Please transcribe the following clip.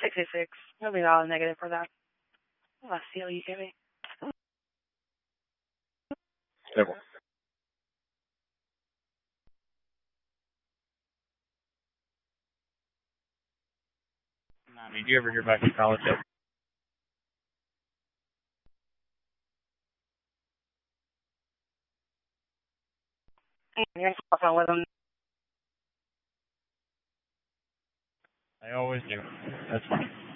666. He'll be all negative for that. Oh, I see how you give me. Never. Did you ever hear back from college yet? You're talking with him. I always do. That's fine.